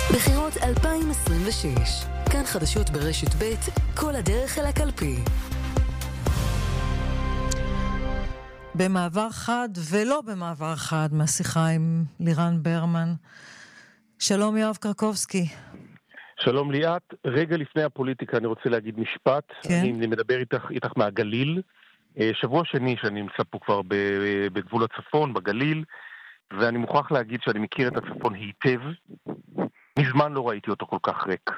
בחירות 2026. כאן חדשות ברשת ב', כל הדרך אל הקלפי. במעבר חד ולא במעבר חד מהשיחה עם לירן ברמן. שלום יואב קרקובסקי. שלום ליאת, רגע לפני הפוליטיקה אני רוצה להגיד משפט. כן? אני מדבר איתך מהגליל. שבוע שני שאני נמצא פה כבר בגבול הצפון, בגליל, ואני מוכרח להגיד שאני מכיר את הצפון היטב. מזמן לא ראיתי אותו כל כך ריק.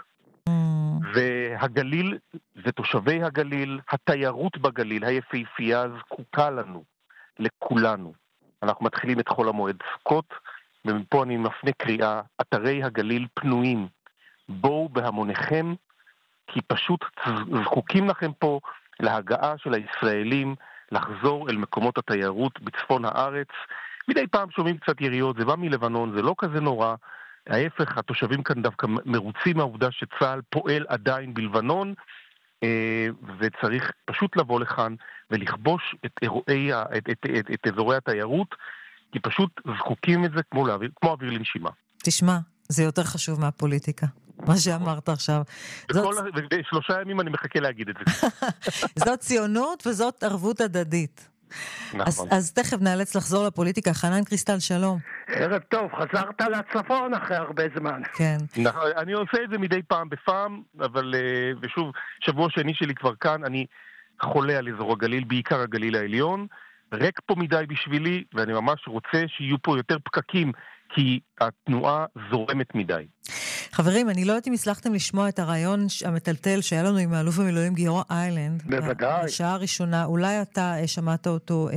והגליל ותושבי הגליל, התיירות בגליל, היפהפייה זקוקה לנו, לכולנו. אנחנו מתחילים את חול המועד סוכות, ומפה אני מפנה קריאה, אתרי הגליל פנויים. בואו בהמוניכם, כי פשוט זקוקים לכם פה להגעה של הישראלים, לחזור אל מקומות התיירות בצפון הארץ. מדי פעם שומעים קצת יריות, זה בא מלבנון, זה לא כזה נורא. ההפך, התושבים כאן דווקא מרוצים מהעובדה שצה"ל פועל עדיין בלבנון, וצריך פשוט לבוא לכאן ולכבוש את אזורי התיירות, כי פשוט זקוקים את זה כמו אוויר לנשימה. תשמע, זה יותר חשוב מהפוליטיקה, מה שאמרת עכשיו. ב3 ימים אני מחכה להגיד את זה. זאת ציונות וזאת ערבות הדדית. נכון. אז תכף נאלץ לחזור לפוליטיקה. חנן קריסטל, שלום. ערב טוב, חזרת לצפון אחרי הרבה זמן. כן. אני עושה את זה מדי פעם בפעם, אבל ושוב, שבוע שני שלי כבר כאן, אני חולה על אזור הגליל, בעיקר הגליל העליון, ריק פה מדי בשבילי, ואני ממש רוצה שיהיו פה יותר פקקים, כי התנועה זורמת מדי. חברים, אני לא יודעת אם הצלחתם לשמוע את הרעיון המטלטל שהיה לנו עם האלוף במילואים גיורא איילנד. בוודאי. בשעה הראשונה, אולי אתה שמעת אותו,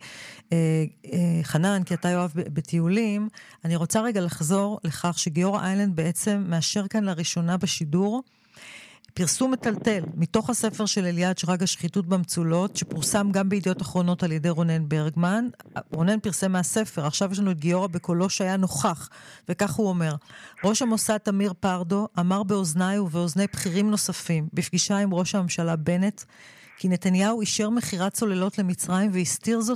חנן, כי אתה יואב בטיולים. אני רוצה רגע לחזור לכך שגיורא איילנד בעצם מאשר כאן לראשונה בשידור, פרסום מטלטל מתוך הספר של אליעד שרגא שחיתות במצולות, שפורסם גם בידיעות אחרונות על ידי רונן ברגמן. רונן פרסם מהספר, עכשיו יש לנו את גיורא בקולו שהיה נוכח, וכך הוא אומר: ראש המוסד תמיר פרדו אמר באוזניי ובאוזני בכירים נוספים, בפגישה עם ראש הממשלה בנט, כי נתניהו אישר מחירת צוללות למצרים והסתיר זאת